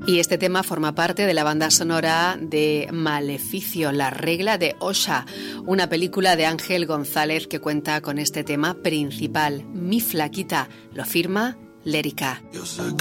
Y este tema forma parte de la banda sonora de Maleficio, la regla de Osha, una película de Ángel González que cuenta con este tema principal, Mi Flaquita, lo firma Lérica. Yo sé